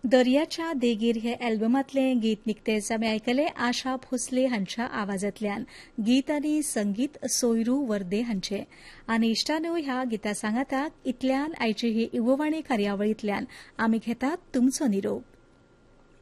दर्याच्या देगेर हे अल्बमांतलें गीत निकतेच आमी आयकले आशा भोसले हांच्या आवाजांतल्यान. गीत आनी संगीत सोयरू वर्दे हांचे. आनी इश्टानो, ह्या गितां सांगाताक इतल्यान आयची ही युववाणी कार्यावळींतल्यान आमी घेतात तुमचो निरोप.